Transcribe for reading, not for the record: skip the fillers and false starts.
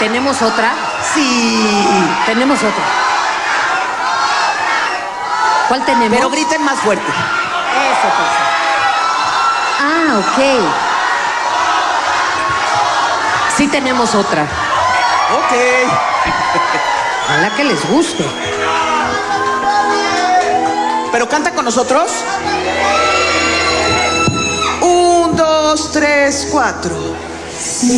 ¿Tenemos otra? Sí. Tenemos otra. ¿Cuál tenemos? Pero griten más fuerte. Eso, pues. Ah, ok. Sí tenemos otra. Ok. Ojalá que les guste. ¿Pero canta con nosotros? 1, 2, 3, 4.